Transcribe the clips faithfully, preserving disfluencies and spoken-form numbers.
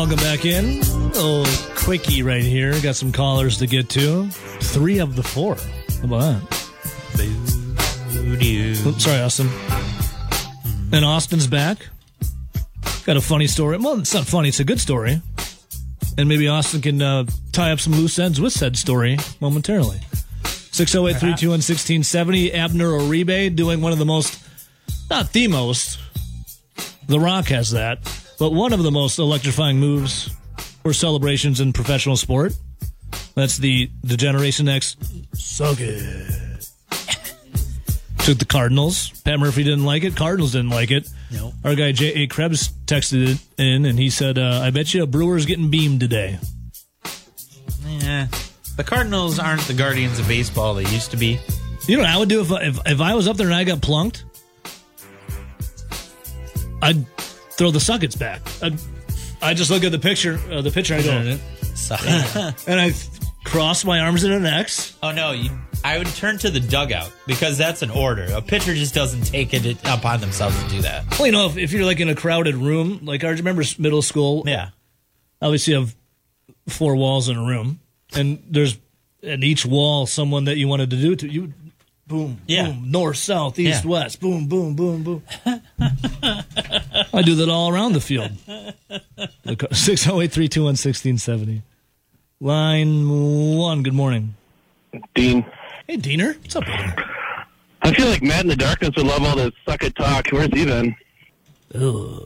Welcome back in. Oh, quickie right here. Got some callers to get to. Three of the four. How about that? Oops, sorry, Austin. And Austin's back. Got a funny story. Well, it's not funny. It's a good story. And maybe Austin can uh, tie up some loose ends with said story momentarily. six oh eight, three two one, one six seven oh. Abner Uribe doing one of the most, not the most, The Rock has that, but one of the most electrifying moves or celebrations in professional sport. That's the, the Generation X suck it. Took the Cardinals. Pat Murphy didn't like it. Cardinals didn't like it. No. Our guy J A. Krebs texted it in, and he said, uh, I bet you a Brewer's getting beamed today. Yeah. The Cardinals aren't the guardians of baseball they used to be. You know what I would do if, if, if I was up there and I got plunked? I'd throw the suckets back. I'd, I'd just look at the picture, uh, the picture, I go, Suck. and I cross my arms in an X. Oh, no. You, I would turn to the dugout because that's an order. A pitcher just doesn't take it upon themselves to do that. Well, you know, if, if you're like in a crowded room, like I remember middle school. Yeah. Obviously, you have four walls in a room, and there's at each wall someone that you wanted to do to you. Boom, yeah. boom, north, south, east, yeah. west, boom, boom, boom, boom. I do that all around the field. six oh eight, three two one, one six seven oh. Line one, good morning. Dean. Hey, Diener. What's up, brother? I feel like Matt in the Darkness would love all this suck it talk. Where's he been? Ugh.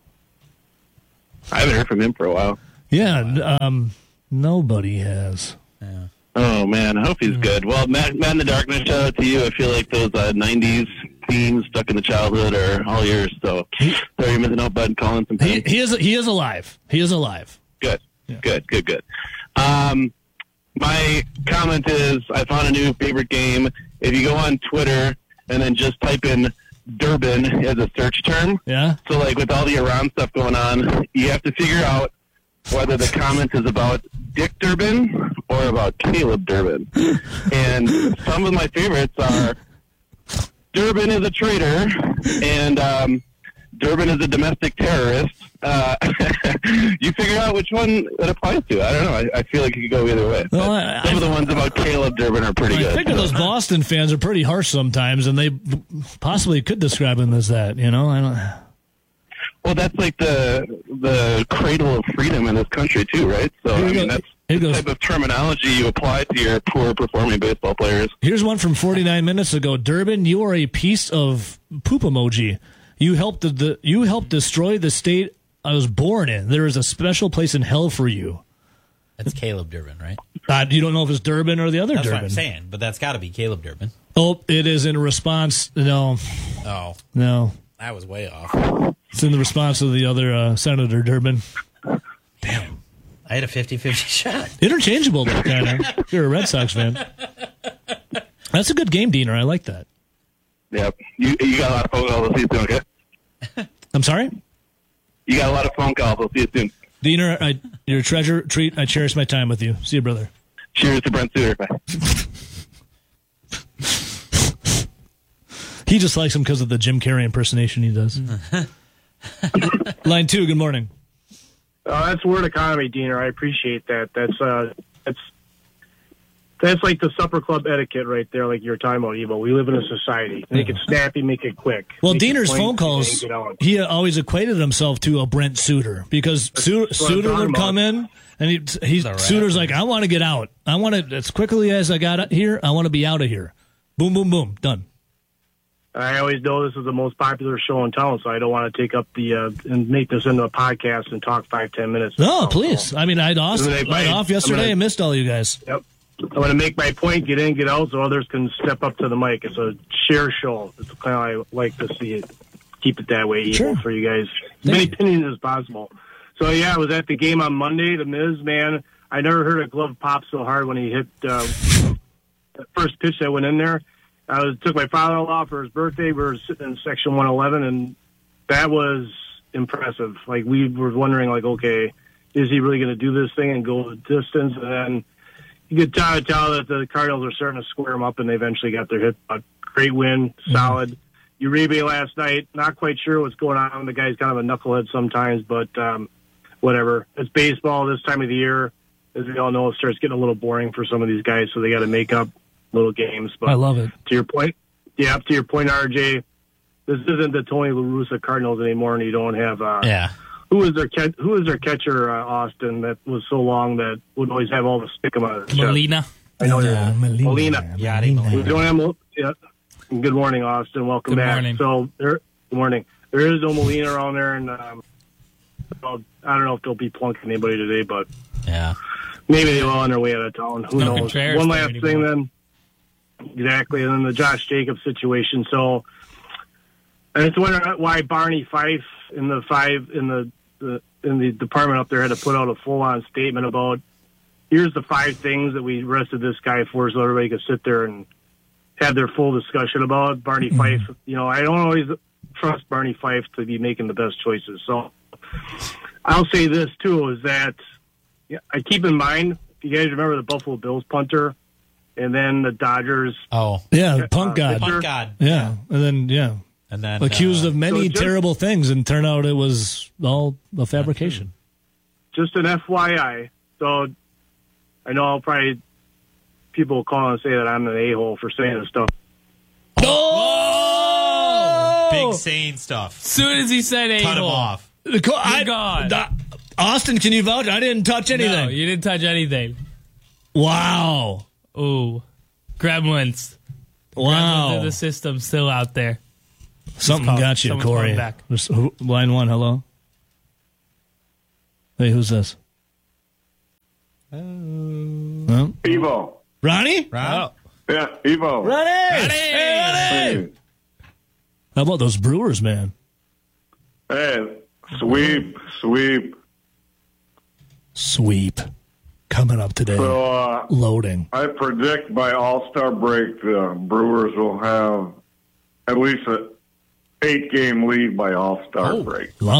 I haven't heard from him for a while. Yeah, um, nobody has. Yeah. Oh, man. I hope he's good. Well, Matt, Matt in the Darkness, shout out to you. I feel like those uh, nineties themes stuck in the childhood are all yours. So, sorry you're missing out, bud. Calling some he, he is He is alive. He is alive. Good. Yeah. Good, good, good. Um, my comment is I found a new favorite game. If you go on Twitter and then just type in Durbin as a search term. Yeah. So, like, with all the Iran stuff going on, you have to figure out whether the comment is about Dick Durbin or about Caleb Durbin. And some of my favorites are Durbin is a traitor and um, Durbin is a domestic terrorist. Uh, you figure out which one it applies to. I don't know. I, I feel like it could go either way. Well, I, some I, of the ones about Caleb Durbin are pretty I good. I figure those Boston fans are pretty harsh sometimes, and they possibly could describe him as that. You know, I don't. Well, that's like the the cradle of freedom in this country too, right? So I mean, that's the goes. type of terminology you apply to your poor performing baseball players. Here's one from forty-nine minutes ago. Durbin, you are a piece of poop emoji. You helped the, the you helped destroy the state I was born in. There is a special place in hell for you. That's Caleb Durbin, right? Uh, you don't know if it's Durbin or the other That's Durbin. what I'm saying, but that's got to be Caleb Durbin. Oh, it is in response. No. Oh. No. That was way off. It's in the response of the other uh, Senator Durbin. Damn. I had a fifty-fifty shot. Interchangeable, though, kind of. You're a Red Sox fan. That's a good game, Diener. I like that. Yep. You you got a lot of phone calls. I'll see you soon, okay? I'm sorry? You got a lot of phone calls. I'll see you soon. Diener, I, you're a treasure treat. I cherish my time with you. See you, brother. Cheers to Brent Suter. Bye. He just likes him because of the Jim Carrey impersonation he does. Line two, good morning. Uh, that's word economy, Diener. I appreciate that. That's uh, that's that's like the supper club etiquette right there, like you were talking about, Evo. We live in a society. Make it snappy, make it quick. Well, make Diener's it phone calls, he always equated himself to a Brent Suter because Su- Suter would come in and he, he's Suter's like, I want to get out. I want to, as quickly as I got here, I want to be out of here. Boom, boom, boom. Done. I always know this is the most popular show in town, so I don't want to take up the uh, and make this into a podcast and talk five, ten minutes. No, please. So, I mean, I'd off, I'd off yesterday. I missed all you guys. Yep. I'm going to make my point, get in, get out, so others can step up to the mic. It's a share show. It's kind of I like to see it. Keep it that way, sure. For you guys. As many opinions as possible. So, yeah, I was at the game on Monday. The Miz, man, I never heard a glove pop so hard when he hit uh, the first pitch that went in there. I was, took my father-in-law for his birthday. We were sitting in section one eleven, and that was impressive. Like, we were wondering, like, okay, is he really going to do this thing and go the distance? And then you could tell, tell that the Cardinals are starting to square them up, and they eventually got their hit. A great win, solid. Mm-hmm. Uribe last night, not quite sure what's going on. The guy's kind of a knucklehead sometimes, but um, whatever. It's baseball this time of the year. As we all know, it starts getting a little boring for some of these guys, so they got to make up little games. But I love it. To your point, yeah, to your point, R J, this isn't the Tony La Russa Cardinals anymore, and you don't have uh, Yeah. who was their catch, who was their catcher, uh, Austin, that was so long that would always have all the stick on his chest. Molina. I know Yeah, that. Molina. Molina. Yachty Molina. We don't have Mo- yeah. Good morning, Austin. Welcome Good back. morning. So there, good morning. There is no Molina around there, and um, well, I don't know if they'll be plunking anybody today, but Yeah. maybe they will on their way out of town. Who No knows? Contreras One there last thing, then. Exactly, and then the Josh Jacobs situation. So, and it's wondering why Barney Fife in the five in the, the in the department up there had to put out a full-on statement about here's the five things that we arrested this guy for, so everybody could sit there and have their full discussion about Barney Mm-hmm. Fife. You know, I don't always trust Barney Fife to be making the best choices. So I'll say this too, is that yeah, I keep in mind, if you guys remember the Buffalo Bills punter and then the Dodgers. Oh. Yeah, the punk Uh, god. pitcher. Punk God. Yeah, and then yeah, And then accused uh, of many so just- terrible things, and turned out it was all a fabrication. Just an F Y I. So I know I'll probably, people will call and say that I'm an a-hole for saying this stuff. Oh, big sane stuff. As soon as he said Cut him a-hole. off. I, gone. Da- Austin, can you vouch? I didn't touch anything. No, you didn't touch anything. Wow, Ooh. Gremlins. Gremlins wow, in the system still out there. something called- got you, someone's Corey. calling back. There's- who- Line one, hello. Hey, who's this? Huh? Evo. Ronnie? Right? Yeah, Evo. Ronnie! Hey, Ronnie! Hey, How about those Brewers, man? hey, sweep, sweep. Sweep. Coming up today. So uh, Loading. I predict by All-Star break the Brewers will have at least an eight-game lead by All-Star Oh. break. Love